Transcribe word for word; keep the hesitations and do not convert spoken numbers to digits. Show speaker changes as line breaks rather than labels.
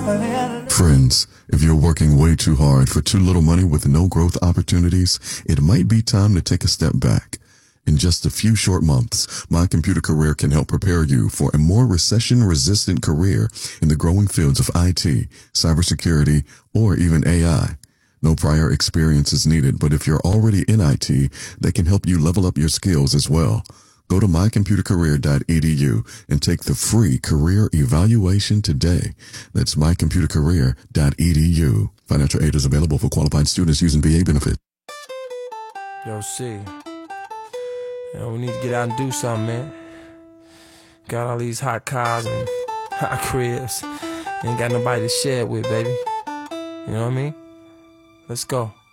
Friends, if you're working way too hard for too little money with no growth opportunities, it might be time to take a step back. In just a few short months, My Computer Career can help prepare you for a more recession-resistant career in the growing fields of I T, cybersecurity, or even A I. No prior experience is needed, but if you're already in I T, they can help you level up your skills as well. Go to my computer career dot e d u and take the free career evaluation today. That's my computer career dot e d u. Financial aid is available for qualified students using V A benefits.
Yo, C. You know, we need to get out and do something, man. Got all these hot cars and hot cribs. Ain't got nobody to share it with, baby. You know what I mean? Let's go.